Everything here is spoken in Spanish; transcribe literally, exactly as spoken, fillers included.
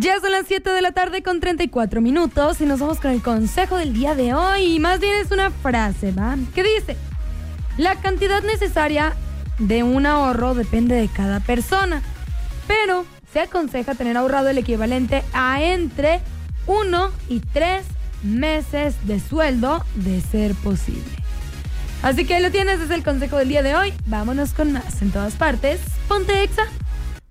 Ya son las siete de la tarde con treinta y cuatro minutos y nos vamos con el consejo del día de hoy. Y más bien es una frase, ¿va? Que dice: la cantidad necesaria de un ahorro depende de cada persona, pero se aconseja tener ahorrado el equivalente a entre uno y tres meses de sueldo de ser posible. Así que ahí lo tienes, es el consejo del día de hoy. Vámonos con más. En todas partes, ponte Exa.